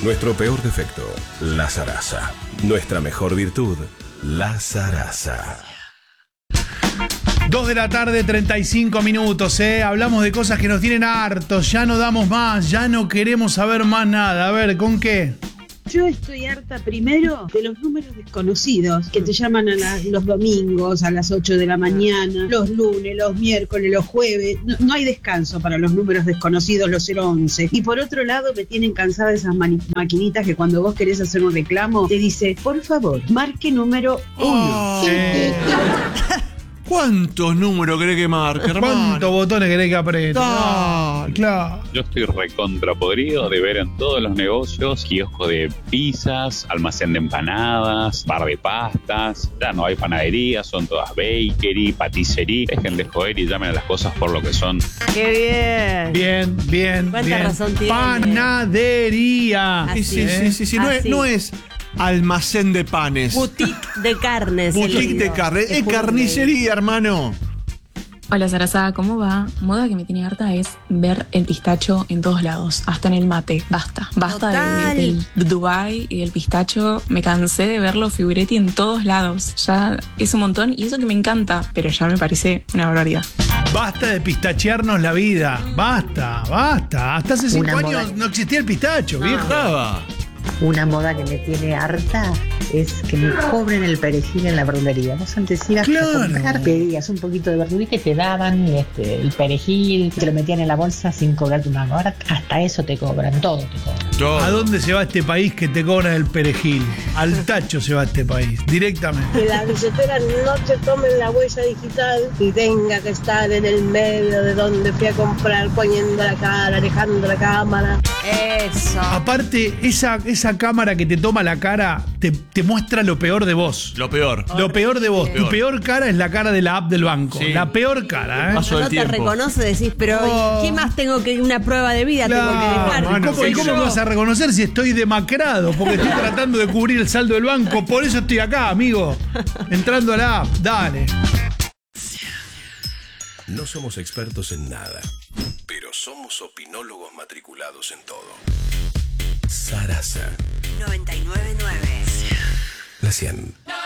Nuestro peor defecto, la zaraza. Nuestra mejor virtud, la zaraza. 2 de la tarde, 35 minutos, Hablamos de cosas que nos tienen hartos, ya no damos más, ya no queremos saber más nada. A ver, ¿con qué? Yo estoy harta primero de los números desconocidos que te llaman los domingos a las 8 de la mañana, los lunes, los miércoles, los jueves. No hay descanso para los números desconocidos, los 011. Y por otro lado me tienen cansada esas maquinitas que cuando vos querés hacer un reclamo te dice, por favor, marque número 1. ¿Cuántos números querés que marque, hermano? ¿Cuántos botones querés que apriete? Claro. Yo estoy recontrapodrido de ver en todos los negocios kiosco de pizzas, almacén de empanadas, bar de pastas. Ya no hay panadería, son todas bakery, patisserie. Dejen de joder y llamen a las cosas por lo que son. ¡Qué bien! Bien. ¿Cuánta razón tiene? Panadería. Así Sí. No es almacén de panes. Boutique de carnes. Boutique de carnes. Es carnicería, hermano. Hola Sarasa, ¿cómo va? Moda que me tiene harta es ver el pistacho en todos lados, hasta en el mate. Basta del Dubai y del pistacho. Me cansé de verlo Figuretti en todos lados. Ya es un montón y eso que me encanta, pero ya me parece una barbaridad. Basta de pistachearnos la vida. Basta. Hasta hace 5 años no existía el pistacho, viejo. Una moda que me tiene harta es que me cobren el perejil en la verdulería. Vos antes ibas a comprar, pedías un poquito de verdura y que te daban el perejil, te lo metían en la bolsa sin cobrarte una. Ahora hasta eso te cobran, todo te cobran. ¿A dónde se va este país que te cobran el perejil? Al tacho se va este país, directamente. Que las billeteras no te tomen la huella digital y tenga que estar en el medio de donde fui a comprar, poniendo la cara, alejando la cámara. Eso. Aparte, esa cámara que te toma la cara te muestra lo peor de vos. Lo peor de vos. Tu peor cara es la cara de la app del banco. Sí. La peor cara, Cuando no te reconoce, decís, pero ¿qué más tengo que una prueba de vida tengo que dejar? ¿Cómo me vas a reconocer si estoy demacrado? Porque estoy tratando de cubrir el saldo del banco. Por eso estoy acá, amigo. Entrando a la app. Dale. No somos expertos en nada, pero somos opinólogos matriculados en todo. Sarasa 99.9. La 100.